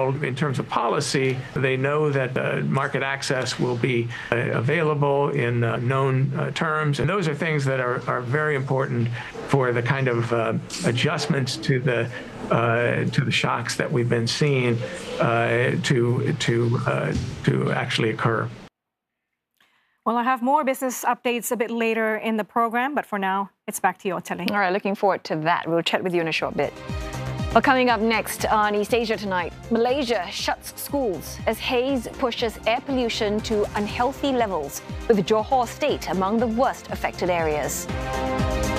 world in terms of policy. They know that market access will be available in known terms. And those are things that are very important for the kind of adjustments to the shocks that we've been seeing to actually occur. Well, I have more business updates a bit later in the program, but for now, it's back to you, Ottilie. All right, looking forward to that. We'll chat with you in a short bit. Well, coming up next on East Asia Tonight, Malaysia shuts schools as haze pushes air pollution to unhealthy levels, with Johor State among the worst affected areas.